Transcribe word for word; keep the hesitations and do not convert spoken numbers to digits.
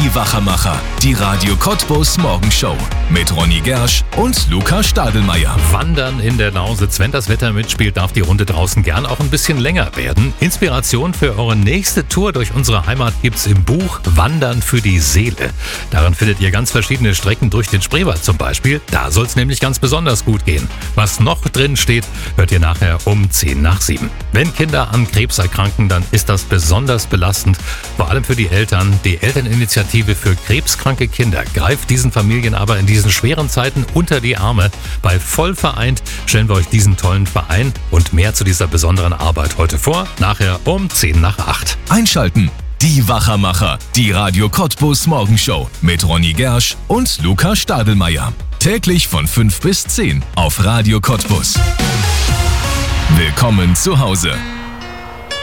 Die Wachermacher, die Radio Cottbus Morgenshow mit Ronny Gersch und Luca Stadelmeier. Wandern in der Lausitz. Wenn das Wetter mitspielt, darf die Runde draußen gern auch ein bisschen länger werden. Inspiration für eure nächste Tour durch unsere Heimat gibt's im Buch Wandern für die Seele. Darin findet ihr ganz verschiedene Strecken durch den Spreewald zum Beispiel. Da soll's nämlich ganz besonders gut gehen. Was noch drin steht, hört ihr nachher um zehn nach sieben. Wenn Kinder an Krebs erkranken, dann ist das besonders belastend. Vor allem für die Eltern. Die Elterninitiative für krebskranke Kinder greift diesen Familien aber in diesen schweren Zeiten unter die Arme. Bei Vollvereint stellen wir euch diesen tollen Verein und mehr zu dieser besonderen Arbeit heute vor. Nachher um zehn nach acht. Einschalten. Die Wachermacher, die Radio Cottbus Morgenshow mit Ronny Gersch und Luca Stadelmeier. Täglich von fünf bis zehn auf Radio Cottbus. Willkommen zu Hause.